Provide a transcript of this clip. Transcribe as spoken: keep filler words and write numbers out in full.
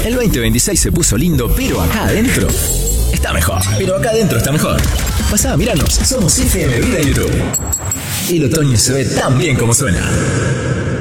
El veinte veintiséis se puso lindo, pero acá adentro está mejor. Pero acá adentro está mejor. Pasá, míranos, somos F M Vida en YouTube. El otoño se ve tan bien como suena.